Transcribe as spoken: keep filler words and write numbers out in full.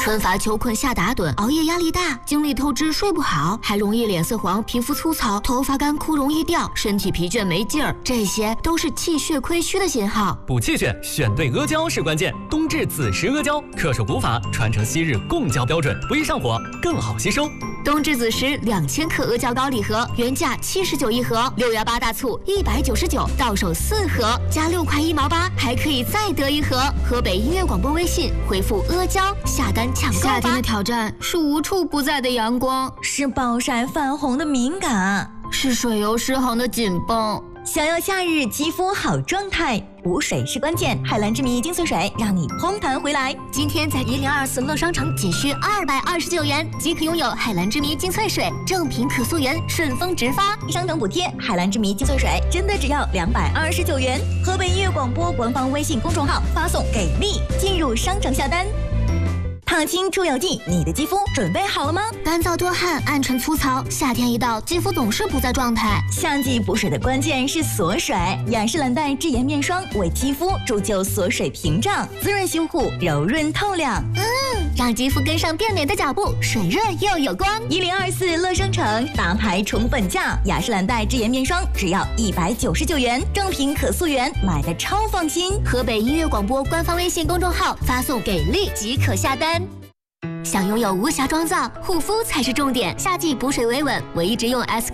春乏秋困夏打盹，熬夜压力大，精力透支睡不好，还容易脸色黄、皮肤粗糙、头发干枯容易掉，身体疲倦没劲儿，这些都是气血亏虚的信号。 补气血，选对阿胶是关键。冬至子时阿胶，恪守古法，传承昔日贡胶标准，不易上火，更好吸收。 冬至子时两千克阿胶膏礼盒，原价七十九一盒，六幺八大促一百九十九，到手四盒，加六块一毛八，还可以再得一盒。河北音乐广播微信回复阿胶下单抢购吧。夏天的挑战是无处不在的阳光， 是暴晒泛红的敏感， 是水油失衡的紧绷。 想要夏日肌肤好状态，补水是关键。海蓝之谜精粹水让你嘭弹回来。 今天在一零二四乐商城仅需二百二十九元即可拥有海蓝之谜精粹水，正品可溯源，顺丰直发， 商等补贴。海蓝之谜精粹水真的只要两百二十九元。河北音乐广播官方微信公众号发送给力，进入商城下单。烫青出油剂，你的肌肤准备好了吗？ 干燥多汗、暗沉粗糙，夏天一到，肌肤总是不在状态。 夏季补水的关键是锁水，雅诗兰黛智颜面霜为肌肤铸就锁水屏障，滋润修护，柔润透亮。 嗯，让肌肤跟上变美的脚步，水润又有光。 一零二四乐商城大牌宠粉价，雅诗兰黛智颜面霜只要一百九十九元，正品可溯源，买的超放心。 河北音乐广播官方微信公众号发送给力即可下单。想拥有无瑕妆造，护肤才是重点。夏季补水维稳，我一直用 S